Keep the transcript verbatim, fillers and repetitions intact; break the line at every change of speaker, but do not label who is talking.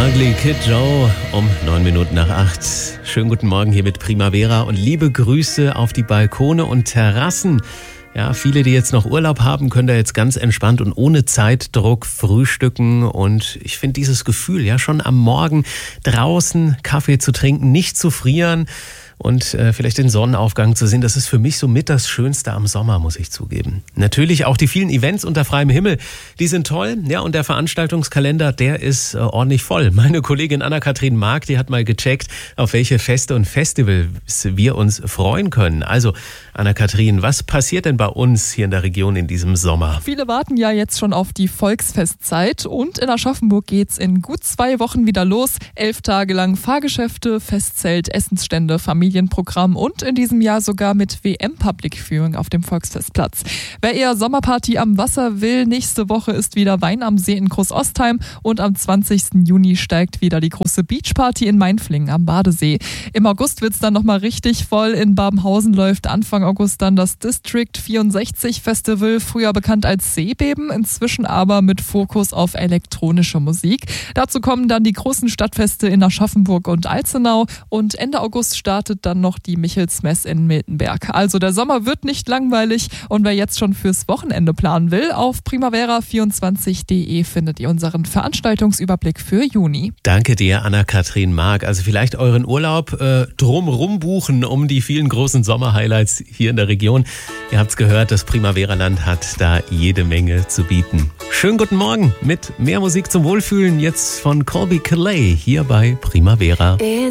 Ugly Kid Joe um neun Minuten nach acht. Schönen guten Morgen hier mit Primavera und liebe Grüße auf die Balkone und Terrassen. Ja, viele, die jetzt noch Urlaub haben, können da jetzt ganz entspannt und ohne Zeitdruck frühstücken. Und ich finde dieses Gefühl, ja, schon am Morgen draußen Kaffee zu trinken, nicht zu frieren und äh, vielleicht den Sonnenaufgang zu sehen, das ist für mich so mit das Schönste am Sommer, muss ich zugeben. Natürlich auch die vielen Events unter freiem Himmel, die sind toll. Ja, und der Veranstaltungskalender, der ist äh, ordentlich voll. Meine Kollegin Anna-Kathrin Mark, die hat mal gecheckt, auf welche Feste und Festivals wir uns freuen können. Also, Anna-Kathrin, was passiert denn bei uns hier in der Region in diesem Sommer?
Viele warten ja jetzt schon auf die Volksfestzeit und in Aschaffenburg geht's in gut zwei Wochen wieder los. Elf Tage lang Fahrgeschäfte, Festzelt, Essensstände, Familienprogramm und in diesem Jahr sogar mit W M-Public Viewing auf dem Volksfestplatz. Wer eher Sommerparty am Wasser will, nächste Woche ist wieder Wein am See in Großostheim und am zwanzigsten Juni steigt wieder die große Beachparty in Mainflingen am Badesee. Im August wird's dann nochmal richtig voll. In Babenhausen läuft Anfang August dann das District vierundsechzig Festival, früher bekannt als Seebeben, inzwischen aber mit Fokus auf elektronische Musik. Dazu kommen dann die großen Stadtfeste in Aschaffenburg und Alzenau und Ende August startet dann noch die Michelsmess in Miltenberg. Also der Sommer wird nicht langweilig und wer jetzt schon fürs Wochenende planen will, auf primavera vierundzwanzig punkt de findet ihr unseren Veranstaltungsüberblick für Juni.
Danke dir, Anna-Kathrin Mark. Also vielleicht euren Urlaub äh, drumrum buchen um die vielen großen Sommer-Highlights hier in der Region. Ihr habt's gehört, das Primavera-Land hat da jede Menge zu bieten. Schönen guten Morgen mit mehr Musik zum Wohlfühlen jetzt von Colby Calais hier bei Primavera.